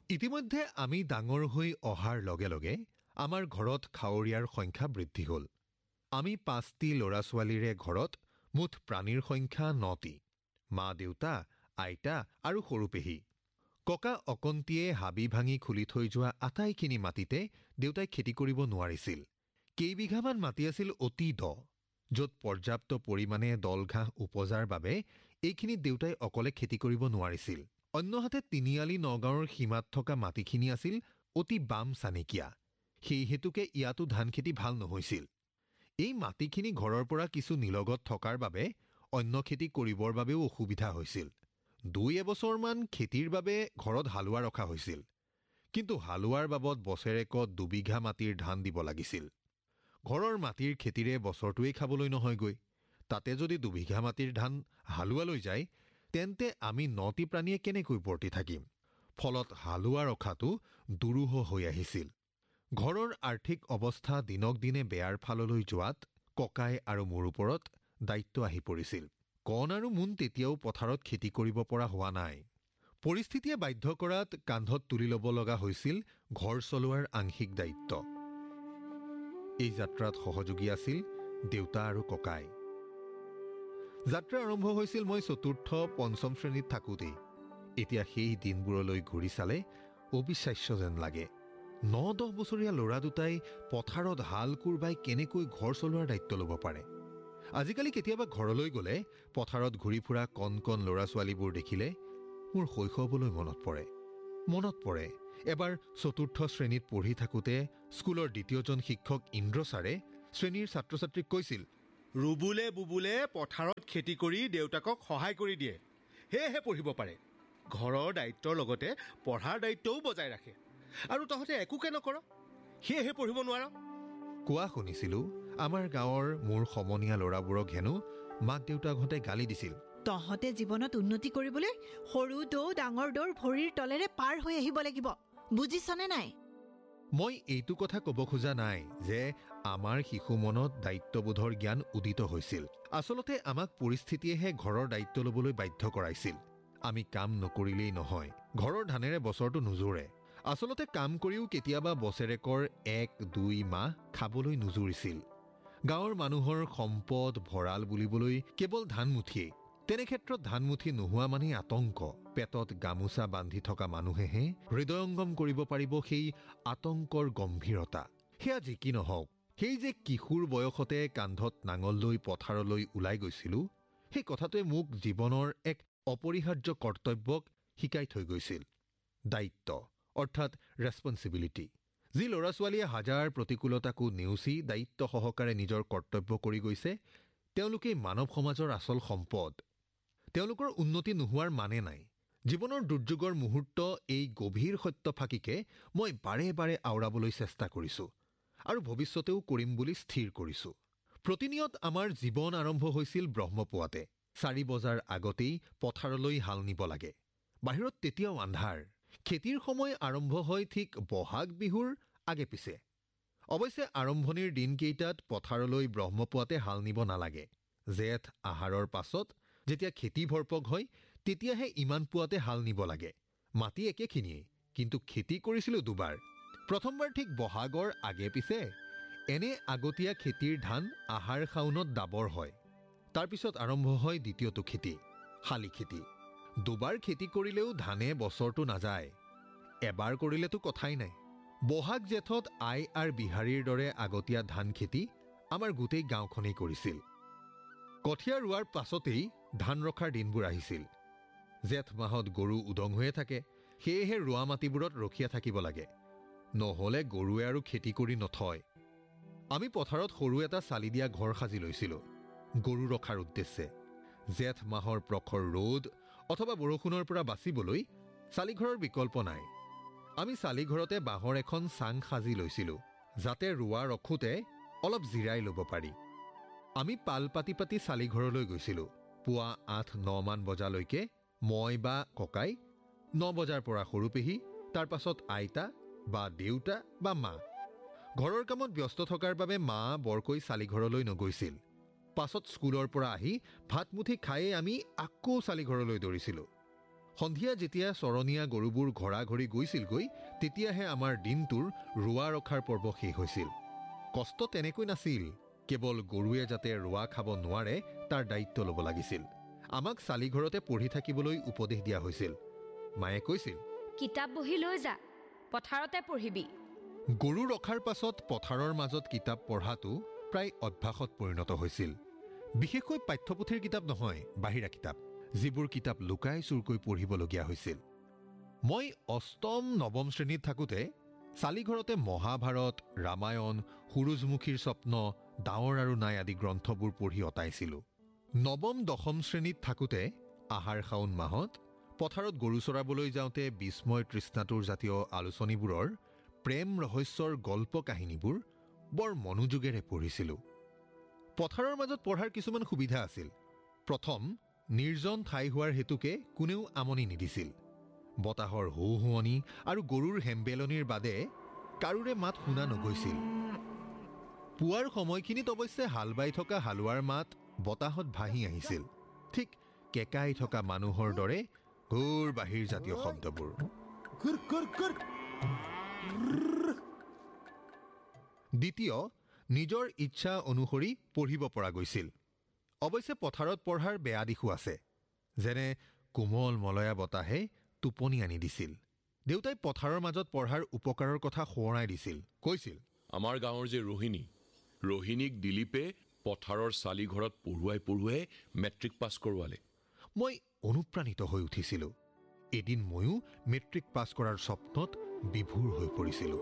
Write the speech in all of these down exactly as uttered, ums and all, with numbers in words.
ইতিমধ্যে আমি ডাঙৰ হৈ অহাৰ লগে লগে আমাৰ ঘৰত খাৱৰীয়াৰ সংখ্যা বৃদ্ধি হ'ল। আমি পাঁচটি ল'ৰা ছোৱালীৰে ঘৰত মুঠ প্ৰাণীৰ সংখ্যা নটি। মা দেউতা, আইতা আৰু সৰু পেহী। ককা অকন্তীয়ে হাবি ভাঙি খুলি থৈ যোৱা আটাইখিনি মাটিতে দেউতাই খেতি কৰিব নোৱাৰিছিল। কেইবিঘামান মাটি আছিল অতি দ, য'ত পৰ্যাপ্ত পৰিমাণে দল ঘাঁহ উপজাৰ বাবে এইখিনিত দেউতাই অকলে খেতি কৰিব নোৱাৰিছিল। অন্যহাতে তিনিআলি নগাঁৱৰ সীমাত থকা মাটিখিনি আছিল অতি বাম চানিকীয়া। সেই হেতুকে ইয়াতো ধান খেতি ভাল নহৈছিল। এই মাটিখিনি ঘৰৰ পৰা কিছু নিলগত থকাৰ বাবে অন্য খেতি কৰিবৰ বাবেও অসুবিধা হৈছিল। দুই এবছৰমান খেতিৰ বাবে ঘৰত হালোৱা ৰখা হৈছিল, কিন্তু হালোৱাৰ বাবদ বছৰেকত দুবিঘা মাটিৰ ধান দিব লাগিছিল। ঘৰৰ মাটিৰ খেতিৰে বছৰটোৱেই খাবলৈ নহয়গৈ। তাতে যদি দুবিঘা মাটিৰ ধান হালোৱালৈ যায়, তেন্তে আমি নটি প্ৰাণীয়ে কেনেকৈ বৰ্তি থাকিম? ফলত হালোৱা ৰখাটো দুৰূহ হৈ আহিছিল। ঘৰৰ আৰ্থিক অৱস্থা দিনক দিনে বেয়াৰ ফাললৈ যোৱাত ককাই আৰু মোৰ ওপৰত দায়িত্ব আহি পৰিছিল। কণ আৰু মোন তেতিয়াও পথাৰত খেতি কৰিব পৰা হোৱা নাই। পৰিস্থিতিয়ে বাধ্য কৰাত কান্ধত তুলি ল'ব লগা হৈছিল ঘৰ চলোৱাৰ আংশিক দায়িত্ব। এই যাত্ৰাত সহযোগী আছিল দেউতা আৰু ককাই। যাত্ৰা আৰম্ভ হৈছিল মই চতুৰ্থ পঞ্চম শ্ৰেণীত থাকোঁতেই। এতিয়া সেই দিনবোৰলৈ ঘূৰি চালে অবিশ্বাস্য যেন লাগে। ন দহ বছৰীয়া ল'ৰা দুটাই পথাৰত হাল কোৰ বাই কেনেকৈ ঘৰ চলোৱাৰ দায়িত্ব ল'ব পাৰে? আজিকালি কেতিয়াবা ঘৰলৈ গ'লে পথাৰত ঘূৰি ফুৰা কণ কণ ল'ৰা ছোৱালীবোৰ দেখিলে মোৰ শৈশৱলৈ মনত পৰে। মনত পৰে এবাৰ চতুৰ্থ শ্ৰেণীত পঢ়ি থাকোঁতে স্কুলৰ দ্বিতীয়জন শিক্ষক ইন্দ্ৰ ছাৰে শ্ৰেণীৰ ছাত্ৰ ছাত্ৰীক কৈছিল, ৰুবুলে বুবুলে পথাৰত খেতি কৰি দেউতাকক সহায় কৰি দিয়ে, সেয়েহে পঢ়িব পাৰে। ঘৰৰ দায়িত্বৰ লগতে পঢ়াৰ দায়িত্বও বজাই ৰাখে, আৰু তহঁতে একোকে নকৰ, সেয়েহে পঢ়িব নোৱাৰ। কোৱা শুনিছিলোঁ আমাৰ গাঁৱৰ মোৰ সমনীয়া ল'ৰাবোৰক হেনো মাক দেউতাকহঁতে গালি দিছিল। তহঁতে জীৱনত উন্নতি কৰিবলৈ সৰু দৌ ডাঙৰ দৌৰ ভৰিৰ তলেৰে পাৰ হৈ আহিব লাগিব, বুজিছনে নাই? মই এইটো কথা ক'ব খোজা নাই যে আমাৰ শিশু মনত দায়িত্ববোধৰ জ্ঞান উদিত হৈছিল। আচলতে আমাক পৰিস্থিতিয়েহে ঘৰৰ দায়িত্ব ল'বলৈ বাধ্য কৰাইছিল। আমি কাম নকৰিলেই নহয়, ঘৰৰ ধানেৰে বছৰটো নোজোৰে। আচলতে কাম কৰিও কেতিয়াবা বছৰেকৰ এক দুই মাহ খাবলৈ নোজুৰিছিল। গাঁৱৰ মানুহৰ সম্পদ ভঁৰাল বুলিবলৈ কেৱল ধানমুঠিয়েই। তেনেক্ষেত্ৰত ধানমুঠি নোহোৱা মানেই আতংক। পেটত গামোচা বান্ধি থকা মানুহেহে হৃদয়ংগম কৰিব পাৰিব সেই আতংকৰ গম্ভীৰতা। সেয়া যি কি নহওক, সেই যে কিশোৰ বয়সতে কান্ধত নাঙল লৈ পথাৰলৈ ওলাই গৈছিলোঁ, সেই কথাটোৱে মোক জীৱনৰ এক অপৰিহাৰ্য কৰ্তব্যক শিকাই থৈ গৈছিল। দায়িত্ব অৰ্থাৎ ৰেছপন্সিবিলিটি। যি ল'ৰা ছোৱালীয়ে হাজাৰ প্ৰতিকূলতাকো নেওচি দায়িত্ব সহকাৰে নিজৰ কৰ্তব্য কৰি গৈছে, তেওঁলোকেই মানৱ সমাজৰ আচল সম্পদ। তেওঁলোকৰ উন্নতি নোহোৱাৰ মানে নাই। জীৱনৰ দুৰ্যোগৰ মুহূৰ্ত এই গভীৰ সত্য ফাঁকিকে মই বাৰে বাৰে আওৰাবলৈ চেষ্টা কৰিছোঁ আৰু ভৱিষ্যতেও কৰিম বুলি স্থিৰ কৰিছোঁ। প্ৰতিনিয়ত আমাৰ জীৱন আৰম্ভ হৈছিল ব্ৰহ্মপুৱাতে। চাৰি বজাৰ আগতেই পথাৰলৈ হাল নিব লাগে। বাহিৰত তেতিয়াও আন্ধাৰ। খেতিৰ সময় আৰম্ভ হয় ঠিক বহাগ বিহুৰ আগে পিছে। অৱশ্যে আৰম্ভণিৰ দিনকেইটাত পথাৰলৈ ব্ৰহ্মপুৱাতে হাল নিব নালাগে। জেঠ আহাৰৰ পাছত যেতিয়া খেতি ভৰপক হয়, তেতিয়াহে ইমান পুৱাতে হাল নিব লাগে। মাটি একেখিনিয়েই, কিন্তু খেতি কৰিছিলোঁ দুবাৰ। প্ৰথমবাৰ ঠিক বহাগৰ আগে পিছে। এনে আগতীয়া খেতিৰ ধান আহাৰ শাওনত ডাবৰ হয়। তাৰপিছত আৰম্ভ হয় দ্বিতীয়টো খেতি, শালি খেতি। দুবাৰ খেতি কৰিলেও ধানে বছৰটো নাযায়। এবাৰ কৰিলেতো কথাই নাই। বহাগ জেঠত আই আৰু বিহাৰীৰ দৰে আগতীয়া ধান খেতি আমাৰ গোটেই গাঁওখনেই কৰিছিল। কঠীয়া ৰোৱাৰ পাছতেই ধান ৰখাৰ দিনবোৰ আহিছিল। জেঠ মাহত গৰু উদং হৈয়ে থাকে, সেয়েহে ৰোৱা মাটিবোৰত ৰখীয়া থাকিব লাগে। নহ'লে গৰুৱে আৰু খেতি কৰি নথয়। আমি পথাৰত সৰু এটা চালি দিয়া ঘৰ সাজি লৈছিলোঁ গৰু ৰখাৰ উদ্দেশ্যে। জেঠ মাহৰ প্ৰখৰ ৰ'দ অথবা বৰষুণৰ পৰা বাচিবলৈ চালিঘৰৰ বিকল্প নাই। আমি চালিঘৰতে বাঁহৰ এখন চাং সাজি লৈছিলোঁ, যাতে ৰোৱা ৰখোঁতে অলপ জিৰাই ল'ব পাৰি। আমি পাল পাতি পাতি চালিঘৰলৈ গৈছিলোঁ। পুৱা আঠ ন মান বজালৈকে মই বা ককাই, ন বজাৰ পৰা সৰু পেহী, তাৰ পাছত আইতা বা দেউতা বা মা। ঘৰৰ কামত ব্যস্ত থকাৰ বাবে মা বৰকৈ চালিঘৰলৈ নগৈছিল। পাছত স্কুলৰ পৰা আহি ভাতমুঠি খায়েই আমি আকৌ চালিঘৰলৈ দৌৰিছিলোঁ। সন্ধিয়া যেতিয়া চৰণীয়া গৰুবোৰ ঘৰা ঘৰি গৈছিলগৈ তেতিয়াহে আমাৰ দিনটোৰ ৰোৱা ৰখাৰ পৰ্ব শেষ হৈছিল। কষ্ট তেনেকৈ নাছিল, কেৱল গৰুৱে যাতে ৰোৱা খাব নোৱাৰে তাৰ দায়িত্ব ল'ব লাগিছিল। আমাক চালিঘৰতে পঢ়ি থাকিবলৈ উপদেশ দিয়া হৈছিল। মায়ে কৈছিল, কিতাপ বহি লৈ যা, পথাৰতে পঢ়িবি। গৰু ৰখাৰ পাছত পথাৰৰ মাজত কিতাপ পঢ়াটো প্ৰায় অভ্যাসত পৰিণত হৈছিল। বিশেষকৈ পাঠ্যপুথিৰ কিতাপ নহয়, বাহিৰা কিতাপ, যিবোৰ কিতাপ লুকাই চুৰকৈ পঢ়িবলগীয়া হৈছিল। মই অষ্টম নৱম শ্ৰেণীত থাকোঁতে চালিঘৰতে মহাভাৰত, ৰামায়ণ, সুৰুজমুখীৰ স্বপ্ন, ডাৱৰ আৰু নাই আদি গ্ৰন্থবোৰ পঢ়ি অতাইছিলোঁ। নৱম দশম শ্ৰেণীত থাকোঁতে আহাৰ শাওণ মাহত পথাৰত গৰু চৰাবলৈ যাওঁতে বিস্ময় তৃষ্ণাতুৰ জাতীয় আলোচনীবোৰৰ প্ৰেম ৰহস্যৰ গল্প কাহিনীবোৰ বৰ মনোযোগেৰে পঢ়িছিলোঁ। পথাৰৰ মাজত পঢ়াৰ কিছুমান সুবিধা আছিল। প্ৰথম, নিৰ্জন ঠাই হোৱাৰ হেতুকে কোনেও আমনি নিদিছিল। বতাহৰ হৌ হোৱনি আৰু গৰুৰ হেম্বেলনিৰ বাদে কাৰোৰে মাত শুনা নগৈছিল। পুৱাৰ সময়খিনিত অৱশ্যে হাল বাই থকা হালোৱাৰ মাত বতাহত ভাহি আহিছিল, ঠিক কেকাই থকা মানুহৰ দৰে ঘোৰ বাহিৰ জাতীয় শব্দবোৰ। দ্বিতীয়, নিজৰ ইচ্ছা অনুসৰি পঢ়িব পৰা গৈছিল। অৱশ্যে পথাৰত পঢ়াৰ বেয়া দিশো আছে, যেনে কোমল মলয়া বতাহে টোপনি আনি দিছিল। দেউতাই পথাৰৰ মাজত পঢ়াৰ উপকাৰৰ কথা সোঁৱৰাই দিছিল। কৈছিল, আমাৰ গাঁৱৰ যে ৰোহিণী, ৰোহিণীক দিলীপে পথাৰৰ চালিঘৰত পঢ়ুৱাই পঢ়ুৱাই মেট্ৰিক পাছ কৰোৱালে। মই অনুপ্ৰাণিত হৈ উঠিছিলোঁ। এদিন ময়ো মেট্ৰিক পাছ কৰাৰ স্বপ্নত বিভোৰ হৈ পৰিছিলোঁ।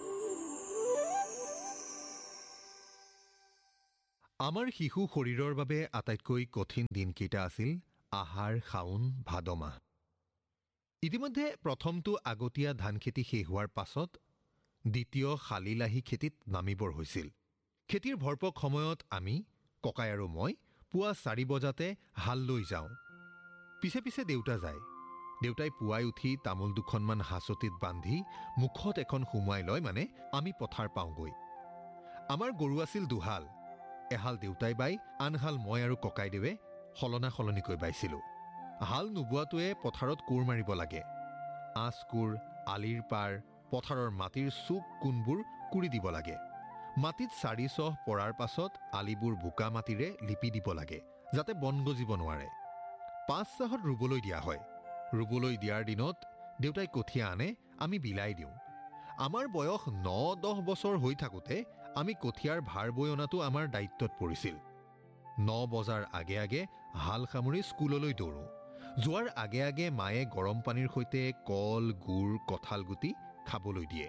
আমাৰ শিশু শৰীৰৰ বাবে আটাইতকৈ কঠিন দিনকেইটা আছিল আহাৰ শাওণ ভাদ মাহ। ইতিমধ্যে প্ৰথমটো আগতীয়া ধান খেতি শেষ হোৱাৰ পাছত দ্বিতীয় শালি লাহি খেতিত নামিবৰ হৈছিল। খেতিৰ ভৰপক সময়ত আমি, ককাই আৰু মই পুৱা চাৰি বজাতে হাল লৈ যাওঁ। পিছে পিছে দেউতা যায়। দেউতাই পুৱাই উঠি তামোল দুখনমান হাঁচতিত বান্ধি মুখত এখন সুমুৱাই লয়, মানে আমি পথাৰ পাওঁগৈ। আমাৰ গৰু আছিল দুহাল। এহাল দেউতাই বাই, আনহাল মই আৰু ককাইদেৱে সলনা সলনিকৈ বাইছিলোঁ। হাল নোবোৱাটোৱে পথাৰত কোৰ মাৰিব লাগে। আঁচ কোৰ, আলিৰ পাৰ, পথাৰৰ মাটিৰ চুক কোনবোৰ কুৰি দিব লাগে। মাটিত চাৰি চহ পৰাৰ পাছত আলিবোৰ বোকা মাটিৰে লিপি দিব লাগে, যাতে বন গজিব নোৱাৰে। পাঁচ চাহত ৰুবলৈ দিয়া হয়। ৰুবলৈ দিয়াৰ দিনত দেউতাই কঠীয়া আনে, আমি বিলাই দিওঁ। আমাৰ বয়স ন দহ বছৰ হৈ থাকোঁতে আমি কঠীয়াৰ ভাৰ বৈ অনাটো আমাৰ দায়িত্বত পৰিছিল। ন বজাৰ আগে আগে হাল সামৰি স্কুললৈ দৌৰোঁ। যোৱাৰ আগে আগে মায়ে গৰম পানীৰ সৈতে কল, গুড়, কঁঠাল গুটি খাবলৈ দিয়ে।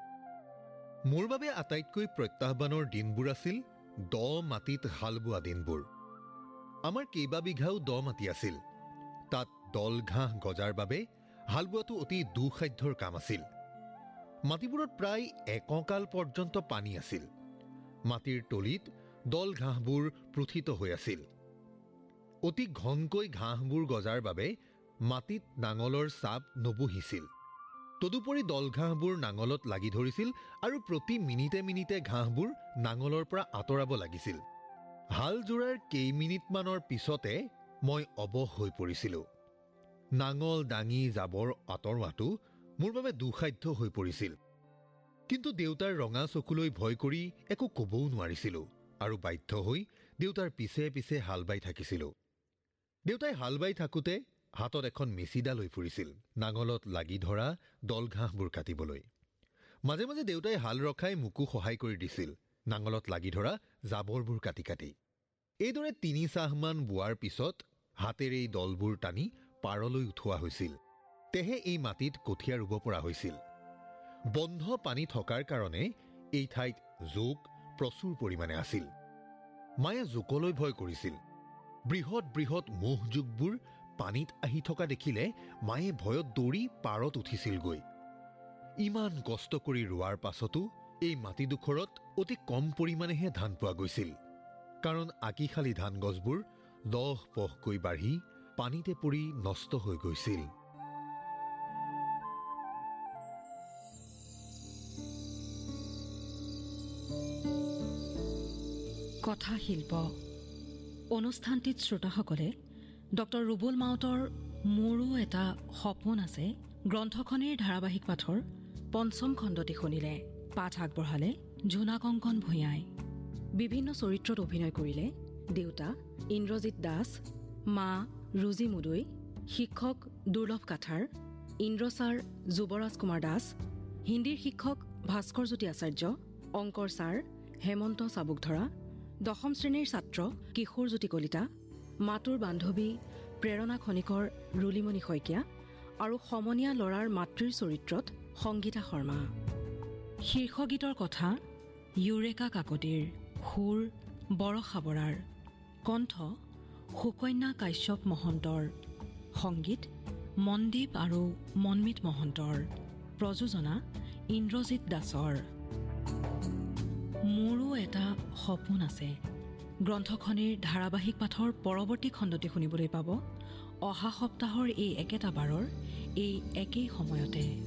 মোৰ বাবে আটাইতকৈ প্ৰত্যাহ্বানৰ দিনবোৰ আছিল দ মাটিত হাল বোৱা দিনবোৰ। আমাৰ কেইবা বিঘাও দ মাটি আছিল। তাত দল ঘাঁহ গজাৰ বাবে হাল বোৱাটো অতি দুঃসাধ্যৰ কাম আছিল। মাটিবোৰত প্ৰায় এককাল পৰ্যন্ত পানী আছিল। মাটিৰ তলিত দল ঘাঁহবোৰ প্ৰথিত হৈ আছিল। অতি ঘনকৈ ঘাঁহবোৰ গজাৰ বাবে মাটিত নাঙলৰ চাপ নবহিছিল। তদুপৰি দল ঘাঁহবোৰ নাঙলত লাগি ধৰিছিল আৰু প্ৰতি মিনিটে মিনিটে ঘাঁহবোৰ নাঙলৰ পৰা আঁতৰাব লাগিছিল। হাল জোৰাৰ কেইমিনিটমানৰ পিছতে মই অৱশ হৈ পৰিছিলোঁ। নাঙল দাঙি জাবৰ আঁতৰোৱাটো মোৰ বাবে দুঃসাধ্য হৈ পৰিছিল। কিন্তু দেউতাৰ ৰঙা চকুলৈ ভয় কৰি একো ক'বও নোৱাৰিছিলোঁ আৰু বাধ্য হৈ দেউতাৰ পিছে পিছে হাল বাই থাকিছিলোঁ। দেউতাই হাল বাই থাকোঁতে হাতত এখন মেচিদা লৈ ফুৰিছিল, নাঙলত লাগি ধৰা দল ঘাঁহবোৰ কাটিবলৈ। মাজে মাজে দেউতাই হাল ৰখাই মোকো সহায় কৰি দিছিল, নাঙলত লাগি ধৰা জাবৰবোৰ কাটি কাটি। এইদৰে তিনি চাহমান বোৱাৰ পিছত হাতেৰে এই দলবোৰ টানি পাৰলৈ উঠোৱা হৈছিল। তেহে এই মাটিত কঠীয়া ৰুব পৰা হৈছিল। বন্ধ পানী থকাৰ কাৰণে এই ঠাইত জোক প্ৰচুৰ পৰিমাণে আছিল। মায়ে জোকলৈ ভয় কৰিছিল। বৃহৎ বৃহৎ মহ জোকবোৰ পানীত আহি থকা দেখিলে মায়ে ভয়ত দৌৰি পাৰত উঠিছিলগৈ। ইমান কষ্ট কৰি ৰোৱাৰ পাছতো এই মাটিডোখৰত অতি কম পৰিমাণেহে ধান পোৱা গৈছিল, কাৰণ আকিশালী ধান গছবোৰ লহ পহকৈ বাঢ়ি পানীতে পৰি নষ্ট হৈ গৈছিল। কথা শিল্প অনুষ্ঠানটিত শ্ৰোতাসকলে ডক্টৰ ৰুবুল মাউতৰ মোৰো এটা সপোন আছে গ্ৰন্থখনিৰ ধাৰাবাহিক পাঠৰ পঞ্চম খণ্ডটি শুনিলে। পাঠ আগবঢ়ালে জোনা কংকন ভূঞাই। বিভিন্ন চৰিত্ৰত অভিনয় কৰিলে দেউতা ইন্দ্ৰজিৎ দাস, মা ৰুজি মুদৈ, শিক্ষক দুৰ্লভ কাঠাৰ, ইন্দ্ৰচাৰ যুৱৰাজ কুমাৰ দাস, হিন্দীৰ শিক্ষক ভাস্কৰ জ্যোতি আচাৰ্য, অংকৰ ছাৰ হেমন্ত চাবুকধৰা, দশম শ্ৰেণীৰ ছাত্ৰ কিশোৰ জ্যোতি কলিতা, মাতুৰ বান্ধৱী প্ৰেৰণা খনিকৰ ৰুলিমণি শইকীয়া আৰু সমনীয়া ল'ৰাৰ মাতৃৰ চৰিত্ৰত সংগীতা শৰ্মা। শীৰ্ষগীতৰ কথা ইউৰেকা কাকতিৰ, সুৰ বৰষা বৰাৰ, কণ্ঠ সুকন্যা কাশ্যপ মহন্তৰ, সংগীত মনদীপ আৰু মনমিত মহন্তৰ, প্ৰযোজনা ইন্দ্ৰজিৎ দাসৰ। মোৰো এটা সপোন আছে গ্ৰন্থখনিৰ ধাৰাবাহিক পাঠৰ পৰৱৰ্তী খণ্ডটি শুনিবলৈ পাব অহা সপ্তাহৰ এই একেটা বাৰৰ এই একেই সময়তে।